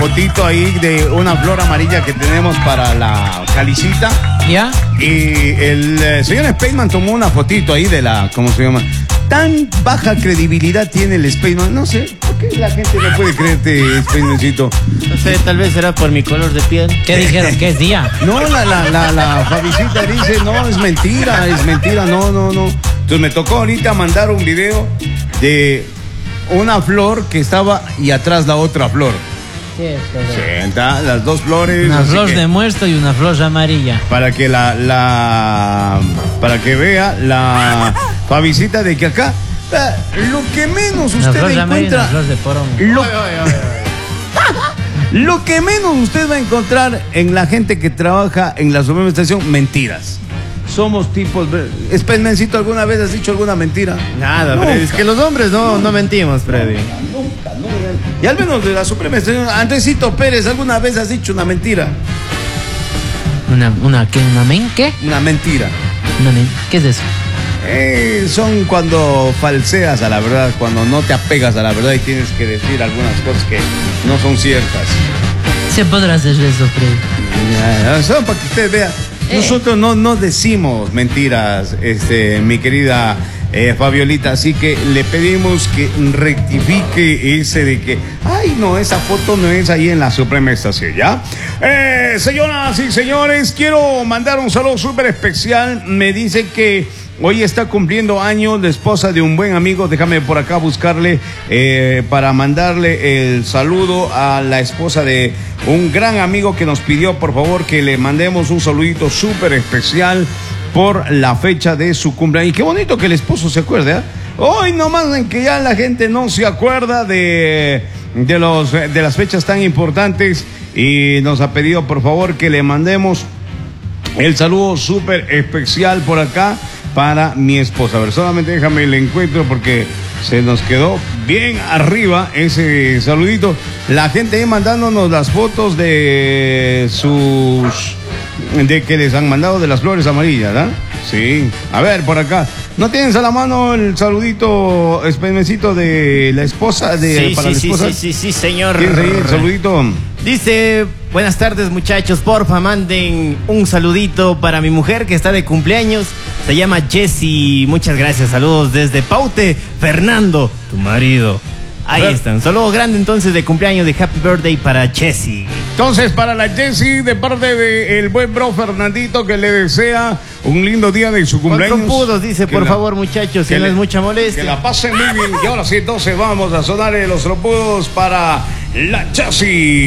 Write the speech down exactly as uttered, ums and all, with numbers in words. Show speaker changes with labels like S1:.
S1: fotito ahí de una flor amarilla que tenemos para la calicita.
S2: ¿Ya?
S1: Y el eh, señor Spaceman tomó una fotito ahí de la, ¿cómo se llama? Tan baja credibilidad tiene el Spaceman, no sé, ¿por qué la gente no puede creerte, Spacemancito?
S3: No sé, tal vez será por mi color de piel.
S2: ¿Qué dijeron? ¿Qué es día?
S1: No, la, la, la, la Fabicita dice, no, es mentira, es mentira, no, no, no. Entonces me tocó ahorita mandar un video de una flor que estaba y atrás la otra flor.
S2: ¿Qué es?
S1: Senta, las dos flores.
S2: Una
S1: así
S2: flor
S1: que,
S2: de muerto y una flor amarilla.
S1: para que la, la, para que vea la Fabicita de que acá, eh, lo que menos
S2: Una
S1: usted
S2: flor de amarilla y
S1: encuentra,
S2: una flor de porón.
S1: lo, lo que menos usted va a encontrar en la gente que trabaja en la suplementación, mentiras. Somos tipos. Spacemencito, ¿alguna vez has dicho alguna mentira?
S3: Nada,
S1: Nunca.
S3: Freddy. Es que los hombres no, no mentimos, Freddy.
S1: Nunca, nunca. Y al menos de la suplementación, Andresito Pérez, ¿alguna vez has dicho una mentira?
S2: ¿Una, una qué? ¿Una men? ¿Qué?
S1: Una mentira.
S2: Una men. ¿Qué es eso?
S1: Eh, son cuando falseas a la verdad, cuando no te apegas a la verdad y tienes que decir algunas cosas que no son ciertas.
S2: Se podrá hacer eso, Freddy.
S1: Ya, solo para que usted vea. Nosotros no, no decimos mentiras, este, mi querida eh, Fabiolita, así que le pedimos que rectifique ese de que, ay no, esa foto no es ahí en la Suprema Estación, ¿ya? Eh, señoras y señores, quiero mandar un saludo súper especial. Me dice que hoy está cumpliendo años la esposa de un buen amigo. Déjame por acá buscarle eh, para mandarle el saludo a la esposa de un gran amigo que nos pidió, por favor, que le mandemos un saludito súper especial por la fecha de su cumpleaños. Y qué bonito que el esposo se acuerde, ¿eh? Hoy nomás en que ya la gente no se acuerda de, de, los, de las fechas tan importantes y nos ha pedido, por favor, que le mandemos el saludo súper especial por acá para mi esposa. A ver, solamente déjame el encuentro porque se nos quedó bien arriba ese saludito. La gente ahí mandándonos las fotos de sus... de que les han mandado de las flores amarillas, ¿verdad? Sí. A ver, por acá. ¿No tienes a la mano el saludito, Spacemancito, de la esposa? De,
S3: Sí,
S1: para
S3: sí,
S1: la
S3: sí,
S1: esposa?
S3: sí, sí, sí, señor.
S1: ¿Tienes ahí el saludito?
S3: Dice, buenas tardes muchachos, porfa manden un saludito para mi mujer que está de cumpleaños. Se llama Jessie, muchas gracias, saludos desde Paute, Fernando, tu marido. Ahí
S1: Ver.
S3: están, saludos grande entonces de cumpleaños de Happy Birthday para Jessie.
S1: Entonces, para la Jessie, de parte del buen bro Fernandito, que le desea un lindo día de su
S3: Con
S1: cumpleaños.
S3: trompudos, dice,
S1: Que
S3: por
S1: la-
S3: favor muchachos, si
S1: que
S3: no
S1: le-
S3: es mucha molestia.
S1: Que la pasen muy bien. Y ahora sí, entonces vamos a sonarle los trompudos para la Jessie.